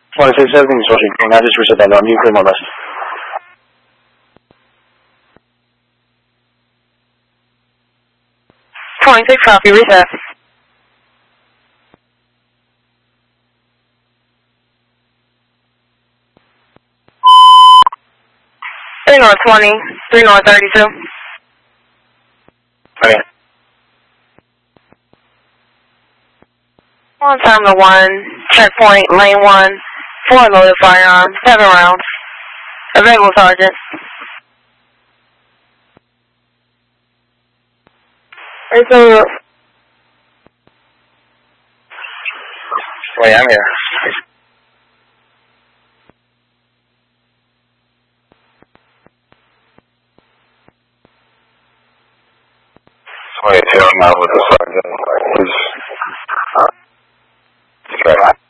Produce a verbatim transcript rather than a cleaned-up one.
twenty-six, everything's working clean. I just reset that down. You clear my best. twenty-six, copy, reset. three north twenty, three north thirty-two. Okay. On terminal one, checkpoint, lane one, four loaded firearms, seven rounds. Available, Sergeant. So, wait, I'm here. twenty-two, I'm out with the sergeant. He's, uh, he's right.